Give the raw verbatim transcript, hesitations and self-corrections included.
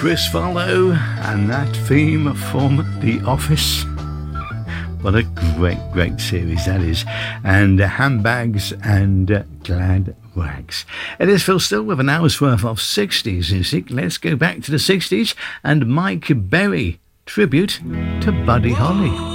Chris Farlow and that theme from The Office. What a great, great series that is. And uh, Handbags and uh, Glad Rags. It is Phil Still with an hour's worth of sixties music. Let's go back to the sixties and Mike Berry tribute to Buddy Holly.